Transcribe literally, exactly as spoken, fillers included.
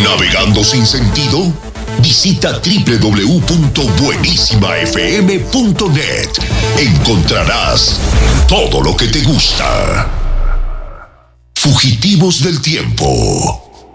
¿Navegando sin sentido? Visita doble u doble u doble u punto buenísima f m punto net. Encontrarás todo lo que te gusta. Fugitivos del tiempo.